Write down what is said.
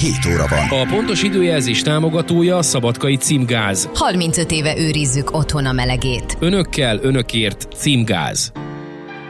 7 óra van. A pontos időjelzés támogatója a Szabadkai Címgáz. 35 éve őrizzük otthon a melegét. Önökkel, önökért Címgáz.